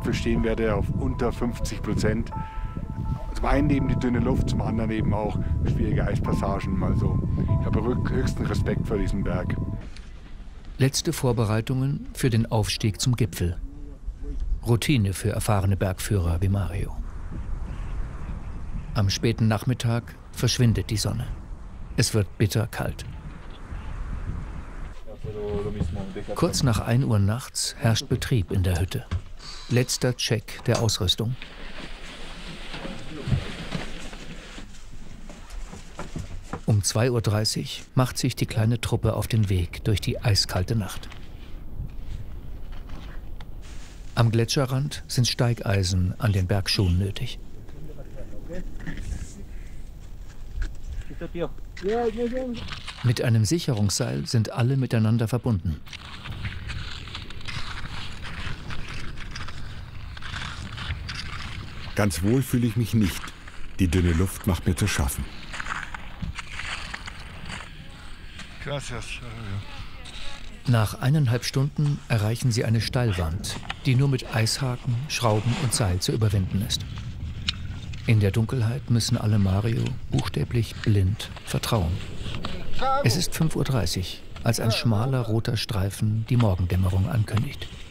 Gipfel stehen werde, auf unter 50%. Zum einen eben die dünne Luft, zum anderen eben auch schwierige Eispassagen. Also ich habe höchsten Respekt vor diesem Berg. Letzte Vorbereitungen für den Aufstieg zum Gipfel. Routine für erfahrene Bergführer wie Mario. Am späten Nachmittag verschwindet die Sonne. Es wird bitterkalt. Kurz nach 1 Uhr nachts herrscht Betrieb in der Hütte. Letzter Check der Ausrüstung. Um 2:30 Uhr macht sich die kleine Truppe auf den Weg durch die eiskalte Nacht. Am Gletscherrand sind Steigeisen an den Bergschuhen nötig. Mit einem Sicherungsseil sind alle miteinander verbunden. Ganz wohl fühle ich mich nicht. Die dünne Luft macht mir zu schaffen. Nach 1,5 Stunden erreichen sie eine Steilwand, die nur mit Eishaken, Schrauben und Seil zu überwinden ist. In der Dunkelheit müssen alle Mario buchstäblich blind vertrauen. Es ist 5:30 Uhr, als ein schmaler roter Streifen die Morgendämmerung ankündigt.